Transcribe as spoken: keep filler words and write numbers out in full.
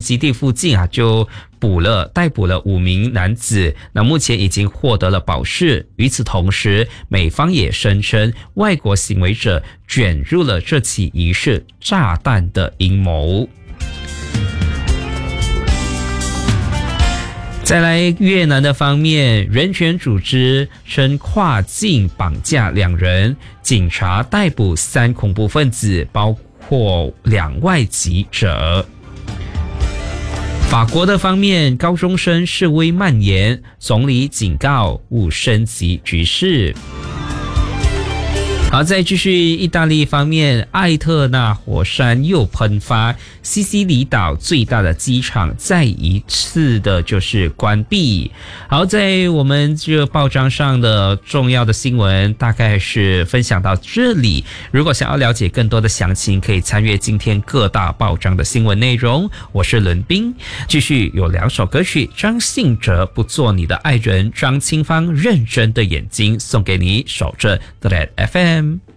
基地附近啊，就捕了逮捕了五名男子，那目前已经获得了保释。与此同时，美方也声称外国行为者卷入了这起疑似炸弹的阴谋。再来越南的方面，人权组织称跨境绑架两人，警察逮捕三恐怖分子，包括两外籍者。法国的方面，高中生示威蔓延，总理警告勿升级局势。好，再继续意大利方面，艾特纳火山又喷发，西西里岛最大的机场再一次的就是关闭。好，在我们这个报章上的重要的新闻大概是分享到这里。如果想要了解更多的详情，可以参阅今天各大报章的新闻内容。我是伦斌，继续有两首歌曲，张信哲不做你的爱人，张清芳认真的眼睛送给你，守着 The Red F M。